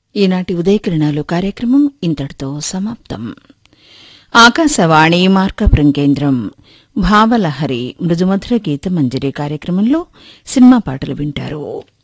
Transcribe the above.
ఈనాటి ఉదయకిరణాలు కార్యక్రమం ఇంతటితో సమాప్తం. ఆకాశవాణి మార్కాపురం కేంద్రం భావలహరి మృదుమధుర గీత మంజరి కార్యక్రమంలో సినిమా పాటలు వింటారు.